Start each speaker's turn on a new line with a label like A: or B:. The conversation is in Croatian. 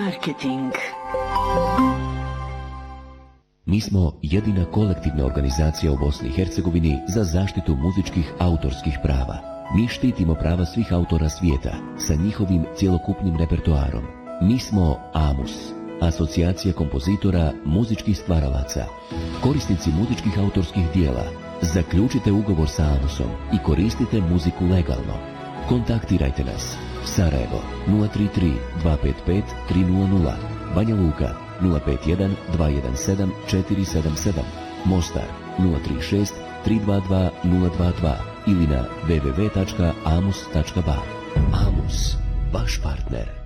A: Marketing.
B: Mi smo jedina kolektivna organizacija u Bosni i Hercegovini za zaštitu muzičkih autorskih prava. Mi štitimo prava svih autora svijeta sa njihovim cjelokupnim repertoarom. Mi smo AMUS, Asocijacija kompozitora muzičkih stvaralaca. Korisnici muzičkih autorskih dijela, zaključite ugovor sa AMUSom i koristite muziku legalno. Kontaktirajte nas. Sarajevo 033 255 300, Banja Luka 051 217 477, Mostar 036 322 022 ili na www.amus.ba. AMUS, vaš partner.